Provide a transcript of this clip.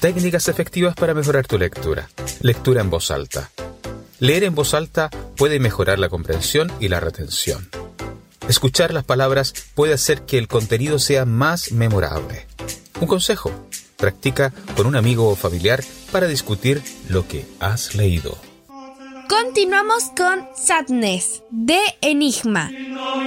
técnicas efectivas para mejorar tu lectura. Lectura en voz alta. Leer en voz alta puede mejorar la comprensión y la retención. Escuchar las palabras puede hacer que el contenido sea más memorable. Un consejo: practica con un amigo o familiar para discutir lo que has leído. Continuamos con Sadness, de Enigma.